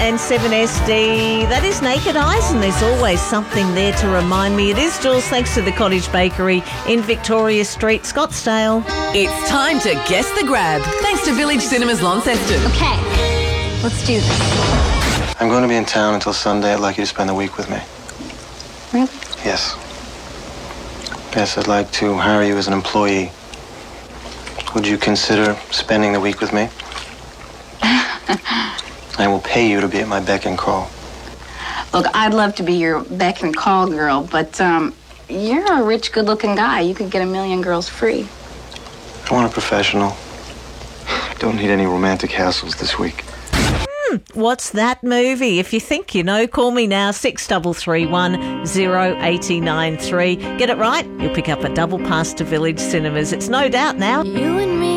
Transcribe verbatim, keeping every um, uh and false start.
and seven S D. That is Naked Eyes, and there's always something there to remind me. It is Jules, thanks to the Cottage Bakery in Victoria Street, Scottsdale. It's time to guess the grab, thanks to Village Cinemas Launceston. Okay, let's do this. I'm going to be in town until Sunday. I'd like you to spend the week with me. Really? Yes. Yes, I'd like to hire you as an employee. Would you consider spending the week with me? I will pay you to be at my beck and call. Look, I'd love to be your beck and call girl, but um, you're a rich, good-looking guy. You could get a million girls free. I want a professional. I don't need any romantic hassles this week. Hmm, what's that movie? If you think you know, call me now, six three three one, zero eight nine three. Get it right, you'll pick up a double pass to Village Cinemas. It's No Doubt now. You and me.